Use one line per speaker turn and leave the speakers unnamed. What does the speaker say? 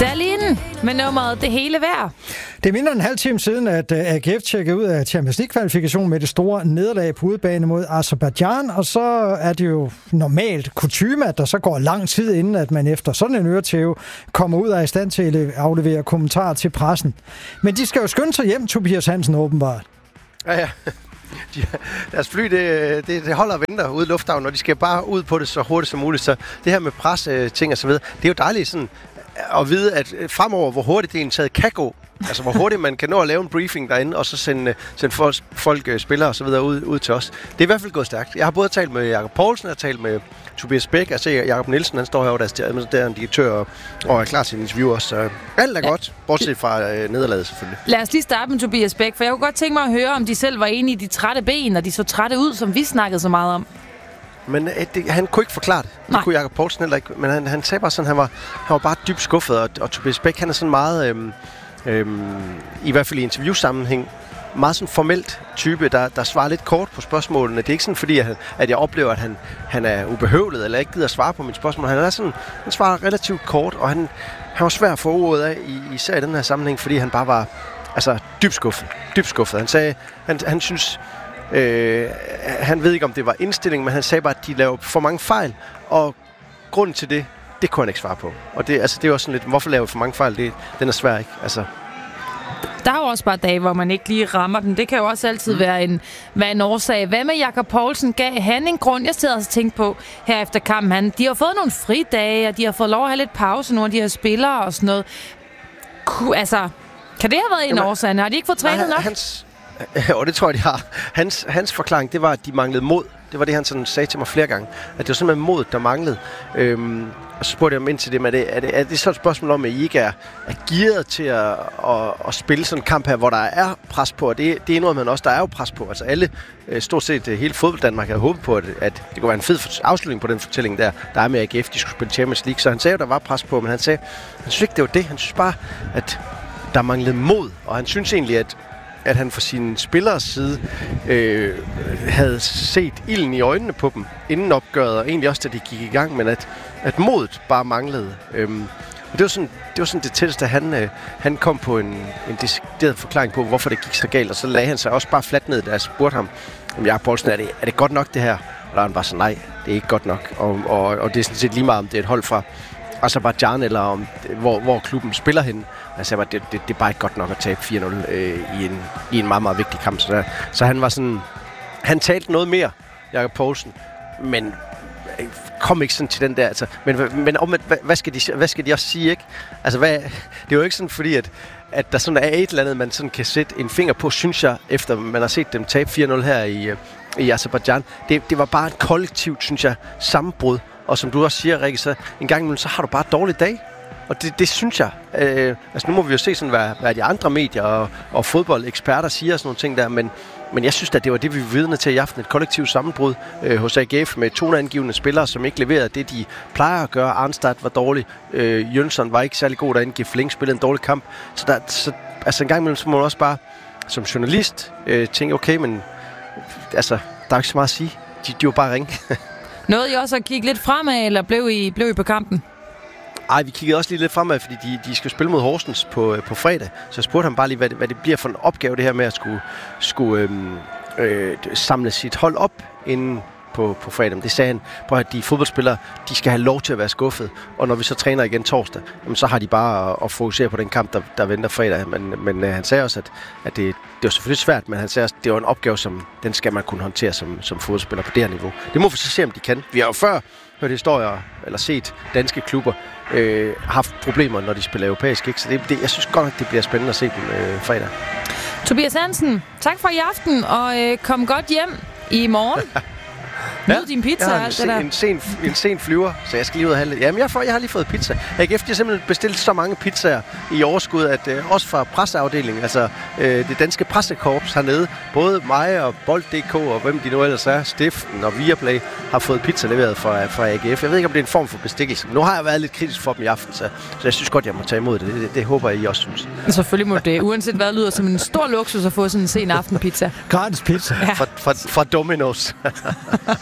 Dalin med nummeret Det Hele Værd.
Det er mindre end en halv time siden, at AGF tjekkede ud af Champions League-kvalifikation med det store nederlag på udebane mod Aserbajdsjan, og så er det jo normalt kutyme, at der så går lang tid inden, at man efter sådan en øretæve kommer ud og er i stand til at aflevere kommentarer til pressen. Men de skal jo skynde sig hjem, Tobias Hansen, åbenbart.
Ja. Deres fly, det holder og venter ude i lufthavnen, og de skal bare ud på det så hurtigt som muligt. Så det her med presse, ting og så videre, det er jo dejligt sådan at vide, at fremover, hvor hurtigt det egentlig kan gå. Altså, hvor hurtigt man kan nå at lave en briefing derinde, og så sende folk spillere og så videre ud til os. Det er i hvert fald gået stærkt. Jeg har både talt med Jakob Poulsen, jeg har talt med Tobias Bæk, altså Jakob Nielsen, han står herovre, der er en direktør, og er klar til en interview også. Så alt er godt, bortset fra nederlaget selvfølgelig.
Lad os lige starte med Tobias Bæk, for jeg kunne godt tænke mig at høre, om de selv var enige i de trætte ben, og de så trætte ud, som vi snakkede så meget om.
Men han kunne ikke forklare det. Det kunne Jakob Poulsen heller ikke. Men han sagde bare sådan, han var bare dybt skuffet, og Tobias Bæk, han er sådan meget, i hvert fald i interviewsammenhæng, meget sådan formelt type, der svarer lidt kort på spørgsmålene. Det er ikke sådan, fordi at jeg oplever, at han er ubehøvlet, eller ikke gider at svare på mine spørgsmål. Han svarer relativt kort, og han var svær at få ordet af, især i den her sammenhæng, fordi han bare var dybt skuffet. Han sagde, han synes, han ved ikke, om det var indstilling, men han sagde bare, at de laver for mange fejl, og grunden til det kunne han ikke svare på. Og det er jo også sådan lidt, hvorfor laver vi for mange fejl? Den er svær, ikke? Altså.
Der er jo også bare dage, hvor man ikke lige rammer den. Det kan jo også altid være en årsag. Hvad med Jakob Poulsen? Gav han en grund? Jeg sidder og tænker på her efter kampen. De har fået nogle fridage, og de har fået lov at have lidt pause, nogle af de her spillere og sådan noget. Kan det have været en årsag? Har de ikke fået trænet nok?
Jo, det tror jeg, de har. Hans forklaring, det var, at de manglede mod. Det var det, han sådan sagde til mig flere gange. At det var simpelthen mod, der manglede. Og så spurgte jeg ham ind til det, men er det så et spørgsmål om, at I ikke er gearet til at spille sådan en kamp her, hvor der er pres på? Og det er noget, man også, der er jo pres på. Altså alle, stort set hele fodbold Danmark havde håbet på, at det kunne være en fed afslutning på den fortælling der er med AGF, de skulle spille Champions League. Så han sagde, at der var pres på, men han sagde, han synes ikke, det var det. Han synes bare, at der manglede mod. Og han synes egentlig, at han fra sine spilleres side havde set ilden i øjnene på dem inden opgøret, og egentlig også, da de gik i gang, men at modet bare manglede. Og det var sådan det tætteste, han kom på en decideret forklaring på, hvorfor det gik så galt, og så lagde han sig også bare fladt ned, da jeg spurgte ham, om Jakob Poulsen, er det godt nok det her? Og der var han bare så, nej, det er ikke godt nok. Og det er sådan set lige meget, om det er et hold fra Aserbajdsjan, eller om hvor klubben spiller hen. Jeg sagde bare, det er bare ikke godt nok at tabe 4-0 i en meget, meget vigtig kamp. Så han var sådan, han talte noget mere, Jakob Poulsen, men kom ikke sådan til den der. Altså, men hvad skal de også sige, ikke? Altså, det er jo ikke sådan, fordi at der sådan er et eller andet, man sådan kan sætte en finger på, synes jeg, efter man har set dem tabe 4-0 her i Aserbajdsjan. Det var bare et kollektivt, synes jeg, sammenbrud. Og som du også siger, Rikke, så en gang imellem, så har du bare et dårligt dag. Og det synes jeg. Altså nu må vi jo se sådan, hvad de andre medier og fodboldeksperter siger og sådan nogle ting der, men jeg synes at det var det, vi var vidne til i aften. Et kollektivt sammenbrud hos AGF med toneangivende spillere, som ikke leverede det, de plejer at gøre. Arnstad var dårlig. Jønsson var ikke særlig god derinde. Gifling spillede en dårlig kamp. Så en gang imellem, så må man også bare som journalist tænke, okay, men altså, der er ikke så meget at sige. De var bare ringe.
Nåede I også at kigge lidt fremad, eller blev I på kampen?
Ej, vi kiggede også lige lidt fremad, fordi de skal spille mod Horsens på fredag. Så jeg spurgte ham bare lige, hvad det bliver for en opgave, det her med at skulle samle sit hold op inden på fredag. Men det sagde han, på at de fodboldspillere, de skal have lov til at være skuffet. Og når vi så træner igen torsdag, så har de bare at fokusere på den kamp, der venter fredag. Men han sagde også, at det var selvfølgelig svært, men han sagde også, at det var en opgave, som den skal man kunne håndtere som fodboldspiller på det her niveau. Det må vi så se, om de kan. Vi har jo før hørt historier, eller set danske klubber haft problemer, når de spiller europæisk. Ikke? Så jeg synes godt nok, det bliver spændende at se dem fredag.
Tobias Hansen, tak for i aften, og kom godt hjem i morgen. Nyd din pizza.
Jeg har en sen flyver, så jeg skal lige ud og have lidt. Jamen, jeg har lige fået pizza. AGF har simpelthen bestilt så mange pizzaer i overskud, at også fra presseafdelingen, altså det danske pressekorps hernede, både mig og Bold.dk og hvem de nu ellers er, Stiften og Viaplay, har fået pizza leveret fra AGF. Jeg ved ikke, om det er en form for bestikkelse. Nu har jeg været lidt kritisk for dem i aften, så jeg synes godt, jeg må tage imod det. Det håber jeg, I også synes.
Selvfølgelig må det. Uanset hvad, lyder som en stor luksus at få sådan en sen aftenpizza.
Gratis pizza.
Ja. Fra Domino's.